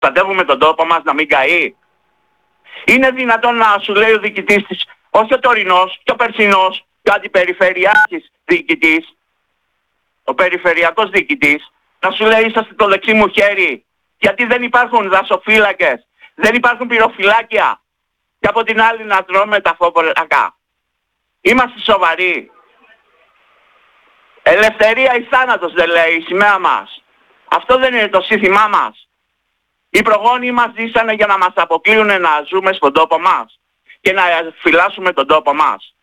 Προστατεύουμε τον τόπο μας να μην καεί. Είναι δυνατόν να σου λέει ο διοικητής της, όχι ο τωρινός και ο περσινός και ο αντιπεριφερειάρχης διοικητής, ο περιφερειακός διοικητής, να σου λέει είσαστε το δεξί μου χέρι, γιατί δεν υπάρχουν δασοφύλακες, δεν υπάρχουν πυροφυλάκια και από την άλλη να τρώμε τα φοπολακά. Είμαστε σοβαροί. Ελευθερία ή θάνατος δεν λέει η σημαία μας. Αυτό δεν είναι το σύνθημά μας. Οι προγόνοι μας ζήσανε για να μας αποκλείουν να ζούμε στον τόπο μας και να φυλάσσουμε τον τόπο μας.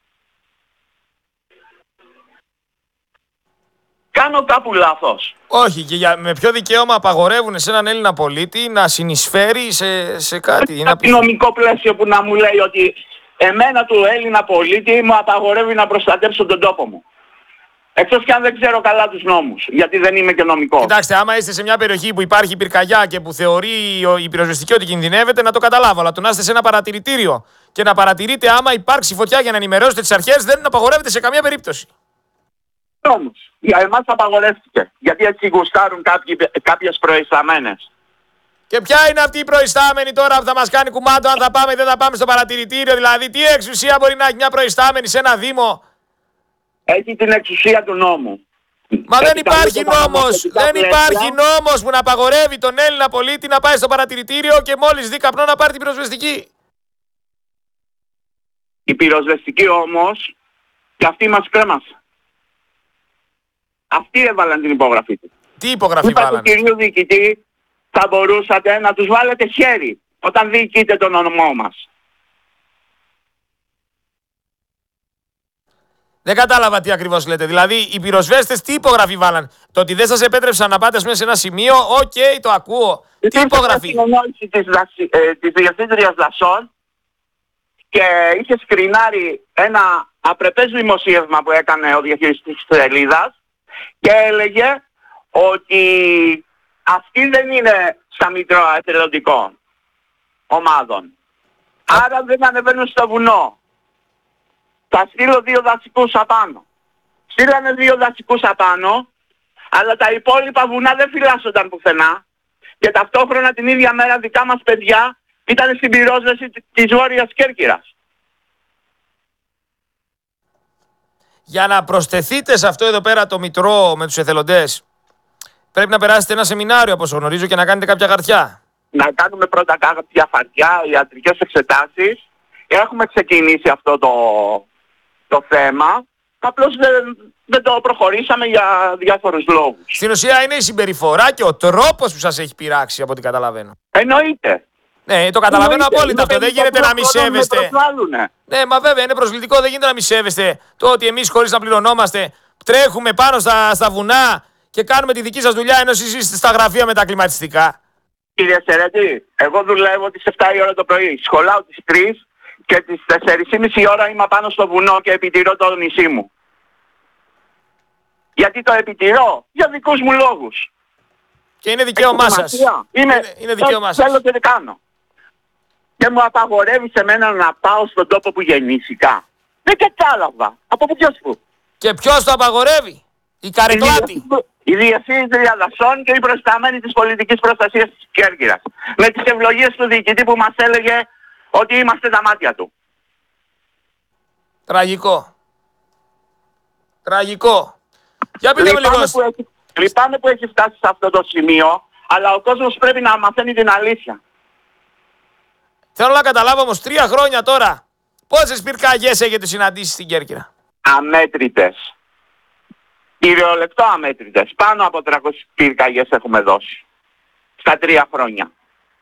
Κάνω κάπου λάθος? Όχι, και με ποιο δικαίωμα απαγορεύουν σε έναν Έλληνα πολίτη να συνεισφέρει σε κάτι? Είναι από νομικό πλαίσιο που να μου λέει ότι εμένα του Έλληνα πολίτη μου απαγορεύει να προστατεύσω τον τόπο μου. Εκτός και αν δεν ξέρω καλά τους νόμους, γιατί δεν είμαι και νομικός. Κοιτάξτε, άμα είστε σε μια περιοχή που υπάρχει πυρκαγιά και που θεωρεί η πυροσβεστική ότι κινδυνεύετε, να το καταλάβω. Αλλά το να είστε σε ένα παρατηρητήριο και να παρατηρείτε άμα υπάρξει φωτιά για να ενημερώσετε τις αρχές, δεν απαγορεύεται σε καμία περίπτωση. Όμως, για εμάς απαγορεύτηκε. Γιατί έτσι γουστάρουν κάποιες προϊσταμένες. Και ποια είναι αυτή η προϊστάμενη τώρα που θα μας κάνει κουμάντο αν θα πάμε ή δεν θα πάμε στο παρατηρητήριο? Δηλαδή, τι εξουσία μπορεί να έχει μια προϊστάμενη σε ένα δήμο? Έχει την εξουσία του νόμου. Μα δεν υπάρχει νόμος. Δεν υπάρχει νόμος που να απαγορεύει τον Έλληνα πολίτη να πάει στο παρατηρητήριο και μόλις δει καπνό να πάρει την πυροσβεστική. Η πυροσβεστική όμως, και αυτή μας κρέμασε. Αυτοί έβαλαν την υπογραφή του. Τι υπογραφή βάλανε? Είπα του κυρίου διοικητή, θα μπορούσατε να τους βάλετε χέρι όταν διοικείτε τον ονομό μας. Δεν κατάλαβα τι ακριβώς λέτε. Δηλαδή, οι πυροσβέστες τι υπογραφή βάλαν? Το ότι δεν σας επέτρεψαν να πάτε σε ένα σημείο, οκ, το ακούω. Τι υπογραφή? Στην συνεννόηση της Διευθύντριας Δασών και είχε σκρινάρει ένα απρεπές δημοσίευμα που έκανε ο διαχειριστής της σελίδας και έλεγε ότι αυτοί δεν είναι στα μητρώα εθελοντικών ομάδων. Άρα δεν ανεβαίνουν στο βουνό. Θα στείλω 2 δασικούς απάνω. Στείλανε 2 δασικούς απάνω, αλλά τα υπόλοιπα βουνά δεν φυλάσσονταν πουθενά και ταυτόχρονα την ίδια μέρα δικά μας παιδιά ήταν στην πυρόσβεση της Βόρειας Κέρκυρας. Για να προσθεθείτε σε αυτό εδώ πέρα το μητρό με τους εθελοντές, πρέπει να περάσετε ένα σεμινάριο από όσο γνωρίζω και να κάνετε κάποια χαρτιά. Να κάνουμε πρώτα κάποια χαρτιά, ιατρικές εξετάσεις. Έχουμε ξεκινήσει αυτό το θέμα. Απλώς δεν το προχωρήσαμε για διάφορους λόγους. Στην ουσία είναι η συμπεριφορά και ο τρόπος που σας έχει πειράξει από ό,τι καταλαβαίνω. Εννοείται. Ναι, το καταλαβαίνω απόλυτα αυτό. Δεν γίνεται να μη σέβεστε. Ναι, μα βέβαια είναι προσβλητικό. Δεν γίνεται να μη σέβεστε το ότι εμείς χωρίς να πληρωνόμαστε τρέχουμε πάνω στα βουνά και κάνουμε τη δική σας δουλειά ενώ εσείς είστε στα γραφεία με τα κλιματιστικά. Κύριε Σερέτη, εγώ δουλεύω τις 7 η ώρα το πρωί. Σχολάω τις 3 και τις 4.30 ώρα είμαι πάνω στο βουνό και επιτηρώ το νησί μου. Γιατί το επιτηρώ? Για δικούς μου λόγους. Και είναι δικαίωμά σας. Είναι δικαίωμά σας. Θέλω και δεν κάνω. Και μου απαγορεύει σε μένα να πάω στον τόπο που γεννήθηκα. Δεν κατάλαβα. Από ποιος που? Και ποιος το απαγορεύει? Η Καρεκλάτη. Η Διευθύντρια Δασών και η προϊσταμένη της πολιτικής προστασίας της Κέρκυρας. Με τις ευλογίες του διοικητή που μας έλεγε ότι είμαστε τα μάτια του. Τραγικό. Τραγικό. Για πείτε με λίγο. Λυπάμαι που έχει φτάσει σε αυτό το σημείο, αλλά ο κόσμος πρέπει να μαθαίνει την αλήθεια. Θέλω να καταλάβω όμως 3 χρόνια τώρα. Πόσες πυρκαγιές έχετε συναντήσει στην Κέρκυρα? Αμέτρητες. Κυριολεκτό αμέτρητες. Πάνω από 300 πυρκαγιές έχουμε δώσει. Στα 3 χρόνια.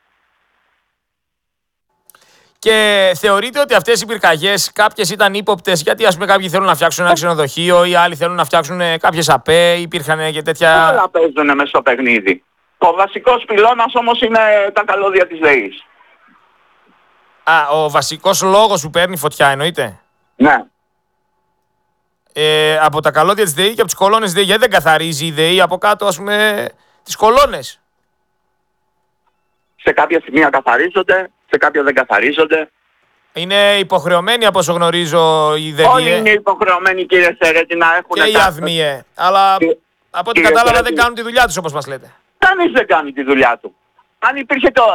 Και θεωρείτε ότι αυτές οι πυρκαγιές κάποιες ήταν ύποπτες? Γιατί ας πούμε κάποιοι θέλουν να φτιάξουν ένα ξενοδοχείο ή άλλοι θέλουν να φτιάξουν κάποιες ΑΠΕ, υπήρχαν και τέτοια... Όλα παίζουν μέσα στο παιχνίδι. Ο βασικός πυλώνας όμως είναι τα καλώδια της ΔΕΗς. Α, ο βασικός λόγος που παίρνει φωτιά εννοείται? Ναι. Από τα καλώδια της ΔΕΗ και από τις κολόνες ΔΕΗ. Γιατί δεν καθαρίζει η ΔΕΗ από κάτω ας πούμε τις κολόνες? Σε κάποια σημεία καθαρίζονται, σε κάποια δεν καθαρίζονται. Είναι υποχρεωμένοι από όσο γνωρίζω οι ΔΕΗ. Όλοι είναι υποχρεωμένοι κύριε Σερέτη να έχουν... Και οι ΑΔΜΙΕ. Αλλά από ό,τι κατάλαβα δεν κάνουν τη δουλειά τους όπως μας λέτε. Κανείς δεν κάνει τη δουλειά του. αν υπήρχε το